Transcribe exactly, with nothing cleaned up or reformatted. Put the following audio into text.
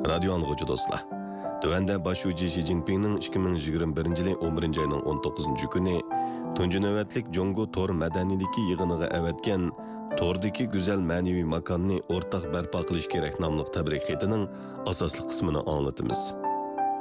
Radio anlıqçı dostlar. Tövəndə başucu Xi Jinpingning ikki ming yigirma birinchi yil o'n birinchi ayning o'n to'qqizinchi kuni tunji navbatlik Jongo Tor madaniyligi yig'iniga avatgan Tordagi go'zal ma'naviy makonni o'rtaq barpo qilish kerak nomli tabrik xatining asosli qismini anglatamiz.